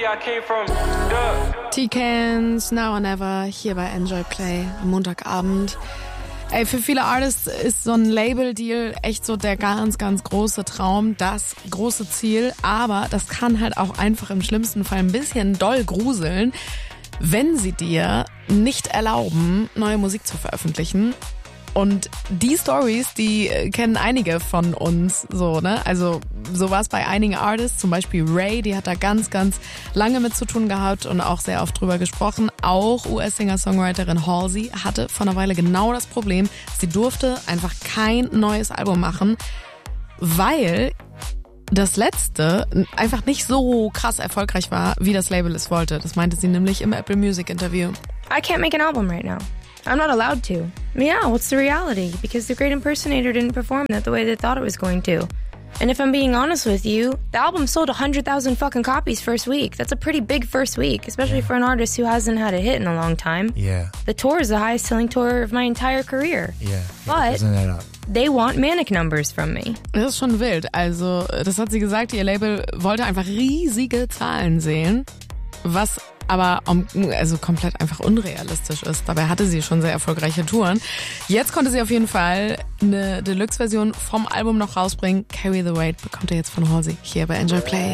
T-Cans, Now or Never, hier bei Enjoy Play am Montagabend. Ey, für viele Artists ist so ein Label-Deal echt so der ganz, ganz große Traum, das große Ziel. Aber das kann halt auch einfach im schlimmsten Fall ein bisschen doll gruseln, wenn sie dir nicht erlauben, neue Musik zu veröffentlichen. Und die Stories, die kennen einige von uns so, ne? Also so war es bei einigen Artists, zum Beispiel Ray, die hat da ganz, ganz lange mit zu tun gehabt und auch sehr oft drüber gesprochen. Auch US-Singer-Songwriterin Halsey hatte vor einer Weile genau das Problem, sie durfte einfach kein neues Album machen, weil das letzte einfach nicht so krass erfolgreich war, wie das Label es wollte. Das meinte sie nämlich im Apple Music Interview. I can't make an album right now. I'm not allowed to. Yeah, what's the reality? Because The Great Impersonator didn't perform that the way they thought it was going to. And if I'm being honest with you, the album sold 100,000 fucking copies first week. That's a pretty big first week, especially for an artist who hasn't had a hit in a long time. Yeah. The tour is the highest selling tour of my entire career. Yeah. But Doesn't add up. they want manic numbers from me. Das ist schon wild. Also, das hat sie gesagt, ihr Label wollte einfach riesige Zahlen sehen, was aber also komplett einfach unrealistisch ist. Dabei hatte sie schon sehr erfolgreiche Touren. Jetzt konnte sie auf jeden Fall eine Deluxe-Version vom Album noch rausbringen. Carry the Weight bekommt ihr jetzt von Halsey hier bei Enjoy Play.